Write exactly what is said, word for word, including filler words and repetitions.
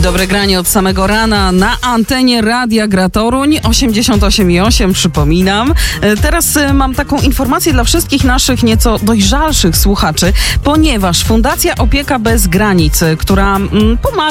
Dobre granie od samego rana na antenie Radia Gra Toruń osiemdziesiąt osiem i osiem, przypominam. Teraz mam taką informację dla wszystkich naszych nieco dojrzalszych słuchaczy, ponieważ Fundacja Opieka Bez Granic, która pomaga